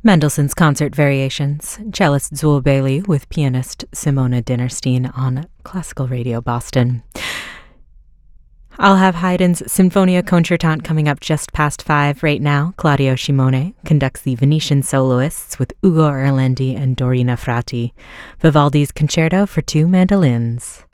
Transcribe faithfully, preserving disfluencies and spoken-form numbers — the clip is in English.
Mendelssohn's Concert Variations, cellist Zool Bailey with pianist Simona Dinnerstein on Classical Radio Boston. I'll have Haydn's Sinfonia Concertante coming up just past five right now. Claudio Scimone conducts the Venetian soloists with Ugo Orlandi and Dorina Frati. Vivaldi's Concerto for Two Mandolins.